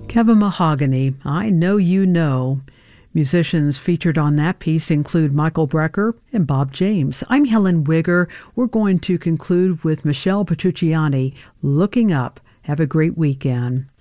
Kevin Mahogany, I Know You Know. Musicians featured on that piece include Michael Brecker and Bob James. I'm Helen Wigger. We're going to conclude with Michelle Petrucciani, Looking Up. Have a great weekend.